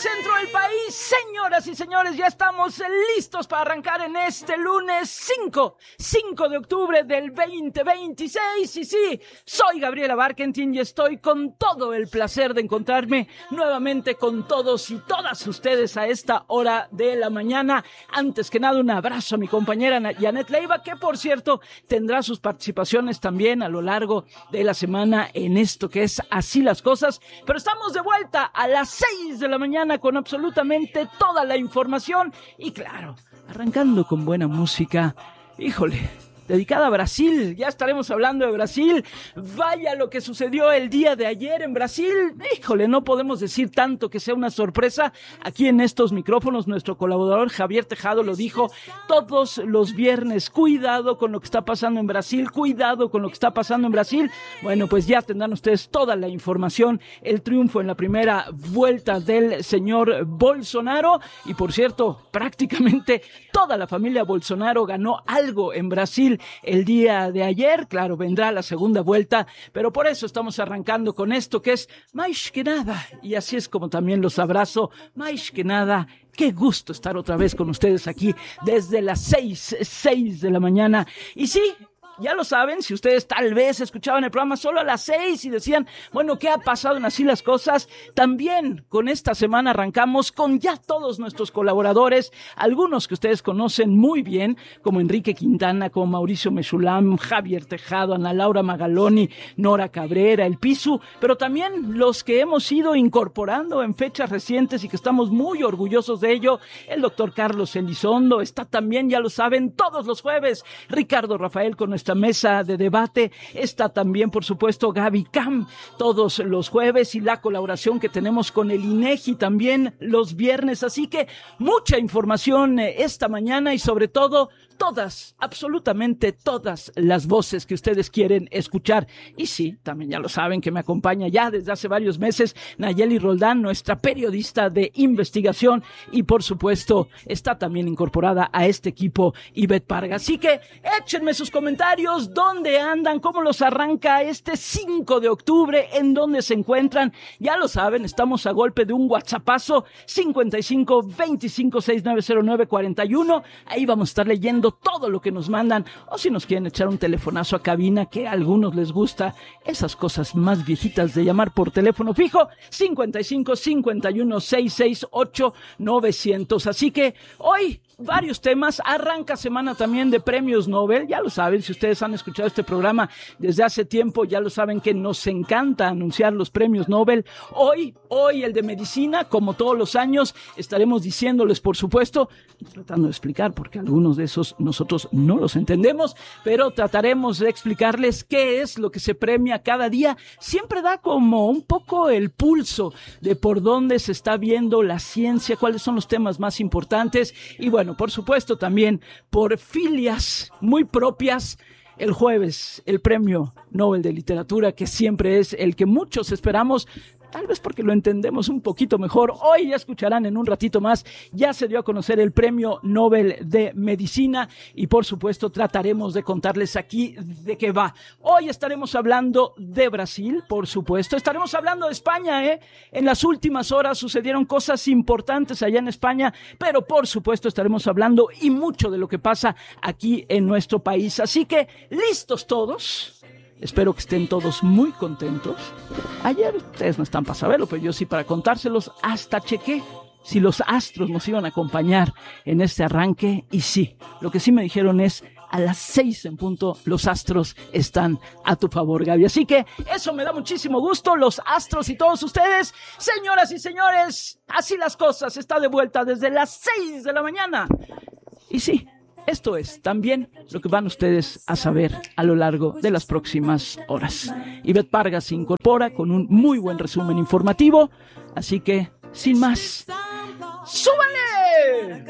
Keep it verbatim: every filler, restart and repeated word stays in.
centro del país. Señoras y señores, ya estamos listos para arrancar en este lunes cinco de octubre del veinte veintiséis. Y sí, soy Gabriela Barkentin y estoy con todo el placer de encontrarme nuevamente con todos y todas ustedes a esta hora de la mañana. Antes que nada, un abrazo a mi compañera Janet Leiva, que por cierto tendrá sus participaciones también a lo largo de la semana en esto que es Así las Cosas. Pero estamos de vuelta a las seis de la mañana con absolutamente toda la información y claro, arrancando con buena música. Híjole, dedicada a Brasil, ya estaremos hablando de Brasil. Vaya lo que sucedió el día de ayer en Brasil. Híjole, no podemos decir tanto que sea una sorpresa. Aquí en estos micrófonos, nuestro colaborador Javier Tejado lo dijo todos los viernes. Cuidado con lo que está pasando en Brasil, cuidado con lo que está pasando en Brasil. Bueno, pues ya tendrán ustedes toda la información. El triunfo en la primera vuelta del señor Bolsonaro. Y por cierto, prácticamente toda la familia Bolsonaro ganó algo en Brasil el día de ayer. Claro, vendrá la segunda vuelta, pero por eso estamos arrancando con esto que es más que nada, y así es como también los abrazo, más que nada. Qué gusto estar otra vez con ustedes aquí desde las seis, seis de la mañana. Y sí, ya lo saben, si ustedes tal vez escuchaban el programa solo a las seis y decían, bueno, ¿qué ha pasado en Así las Cosas? También con esta semana arrancamos con ya todos nuestros colaboradores, algunos que ustedes conocen muy bien, como Enrique Quintana, como Mauricio Mechulam, Javier Tejado, Ana Laura Magaloni, Nora Cabrera, El Pisu, pero también los que hemos ido incorporando en fechas recientes y que estamos muy orgullosos de ello, el doctor Carlos Elizondo, está también, ya lo saben, todos los jueves, Ricardo Rafael con nuestra mesa de debate, está también por supuesto Gaby Cam todos los jueves y la colaboración que tenemos con el INEGI también los viernes, así que mucha información esta mañana y sobre todo todas, absolutamente todas las voces que ustedes quieren escuchar. Y sí, también ya lo saben que me acompaña ya desde hace varios meses Nayeli Roldán, nuestra periodista de investigación, y por supuesto está también incorporada a este equipo Ivette Parga. Así que échenme sus comentarios, dónde andan, cómo los arranca este cinco de octubre, en dónde se encuentran. Ya lo saben, estamos a golpe de un WhatsAppazo cincuenta y cinco veinticinco sesenta y nueve cero nueve cuarenta y uno. Ahí vamos a estar leyendo todo lo que nos mandan, o si nos quieren echar un telefonazo a cabina, que a algunos les gusta esas cosas más viejitas de llamar por teléfono fijo, cincuenta y cinco cincuenta y uno sesenta y seis ocho novecientos. Así que hoy varios temas, arranca semana también de premios Nobel, ya lo saben, si ustedes han escuchado este programa desde hace tiempo, ya lo saben que nos encanta anunciar los premios Nobel. Hoy, hoy el de medicina, como todos los años, estaremos diciéndoles, por supuesto, tratando de explicar, porque algunos de esos nosotros no los entendemos, pero trataremos de explicarles qué es lo que se premia cada día. Siempre da como un poco el pulso de por dónde se está viendo la ciencia, cuáles son los temas más importantes, y bueno, por supuesto también por filias muy propias. El jueves, el premio Nobel de Literatura, que siempre es el que muchos esperamos, tal vez porque lo entendemos un poquito mejor. Hoy ya escucharán en un ratito más, ya se dio a conocer el premio Nobel de Medicina y por supuesto trataremos de contarles aquí de qué va. Hoy estaremos hablando de Brasil, por supuesto, estaremos hablando de España, ¿eh? En las últimas horas sucedieron cosas importantes allá en España, pero por supuesto estaremos hablando y mucho de lo que pasa aquí en nuestro país. Así que, ¿listos todos? Espero que estén todos muy contentos. Ayer ustedes no están para saberlo, pero yo sí para contárselos. Hasta chequé si los astros nos iban a acompañar en este arranque. Y sí, lo que sí me dijeron es a las seis en punto los astros están a tu favor, Gaby. Así que eso me da muchísimo gusto. Los astros y todos ustedes, señoras y señores, Así las Cosas está de vuelta desde las seis de la mañana. Y sí, esto es también lo que van ustedes a saber a lo largo de las próximas horas. Ivette Parga se incorpora con un muy buen resumen informativo, así que, sin más, ¡súbanle!